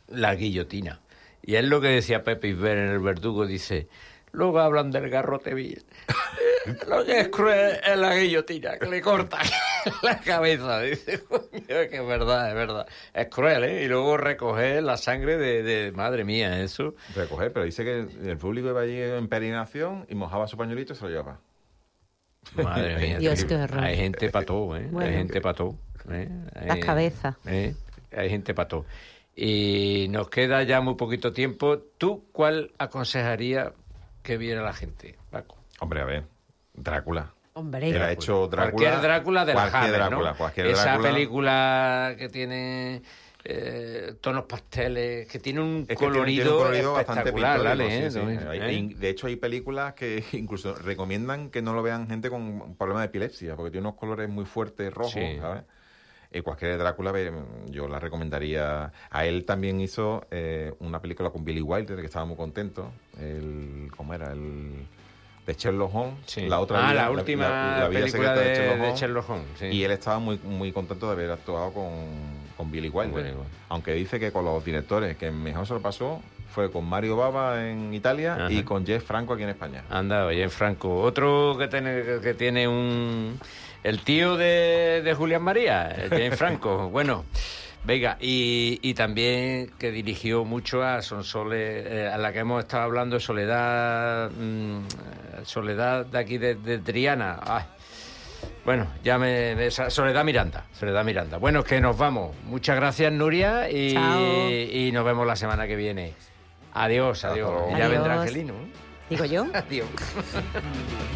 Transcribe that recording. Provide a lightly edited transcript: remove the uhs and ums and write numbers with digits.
la guillotina. Y es lo que decía Pepe Isbert en El Verdugo, dice, luego hablan del garrote vil. Lo que es cruel es la guillotina, que le corta la cabeza. Dice, coño, que es verdad. Es cruel, ¿eh? Y luego recoger la sangre de madre mía, eso. Recoger, pero dice que el público iba allí en peregrinación y mojaba su pañuelito y se lo llevaba. Madre mía. Dios, qué horror. Hay gente para todo, ¿eh? Bueno. Hay gente para todo. Las cabezas. Hay gente para todo. Y nos queda ya muy poquito tiempo. ¿Tú cuál aconsejarías que viera la gente, Paco? Hombre, a ver, Drácula. Hombre. Él ha hecho Drácula. Cualquier Drácula de la Hammer, ¿no? Cualquier Esa Drácula. película que tiene tonos pasteles, que tiene un Es que colorido, tiene un colorido bastante espectacular, pintoresco, ¿vale? sí. De hecho, hay películas que incluso recomiendan que no lo vean gente con problemas de epilepsia, porque tiene unos colores muy fuertes, rojos, Sí. ¿sabes? Y cualquier Drácula, yo la recomendaría. A él también hizo una película con Billy Wilder, que estaba muy contento. ¿Cómo era? De Sherlock Holmes. Sí. La otra la última la vida película secreta de Sherlock Holmes. Sí. Y él estaba muy, muy contento de haber actuado con Billy Wilder. Bueno. Aunque dice que con los directores que mejor se lo pasó fue con Mario Bava en Italia. Ajá. Y con Jeff Franco aquí en España. Anda, oye, Franco. Otro que tiene el tío de Julián María, James Franco. Bueno, venga, y también que dirigió mucho a Sonsoles, a la que hemos estado hablando, Soledad de aquí de Triana. Ay. Bueno, Soledad Miranda. Bueno, que nos vamos. Muchas gracias, Nuria, y nos vemos la semana que viene. Adiós. Ya Adiós. vendrá Angelino. Digo yo. Adiós.